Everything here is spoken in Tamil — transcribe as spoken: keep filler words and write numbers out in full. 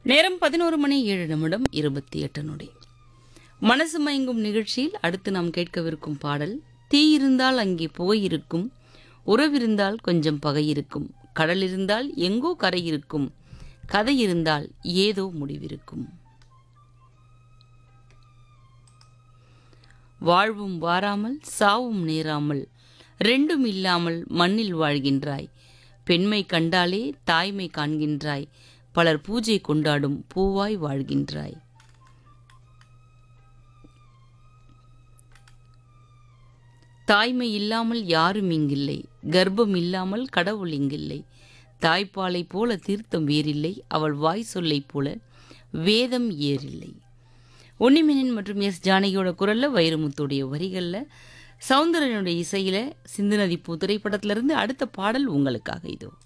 நேரம் பதினோரு மணி ஏழு நிமிடம் இருபத்தி எட்டு நொடி. மனசு மயங்கும் நிகழ்ச்சியில் அடுத்து நாம் கேட்கவிருக்கும் பாடல், தீ இருந்தால் அங்கே புகை இருக்கும், உறவிருந்தால் கொஞ்சம் பகை இருக்கும், கடல் இருந்தால் எங்கோ கரை இருக்கும், கதை இருந்தால் ஏதோ முடிவிருக்கும். வாழ்வும் வாராமல் சாவும் நேராமல் ரெண்டும் இல்லாமல் மண்ணில் வாழ்கின்றாய், பெண்மை கண்டாலே தாய்மை காண்கின்றாய், பலர் பூஜை கொண்டாடும் பூவாய் வாழ்கின்றாய். தாய்மை இல்லாமல் யாரும் இங்கில்லை, கர்ப்பம் இல்லாமல் கடவுள் இங்கில்லை, தாய்ப்பாலை போல தீர்த்தம் வேறில்லை, அவள் வாய் சொல்லை போல வேதம் ஏறில்லை. உன்னிமேனன் மற்றும் எஸ் ஜானகியோட குரல்ல, வைரமுத்துடைய வரிகள்ல, சௌந்தரனுடைய இசையில சிந்துநதி பூ திரைப்படத்திலிருந்து அடுத்த பாடல் உங்களுக்காக இதோ.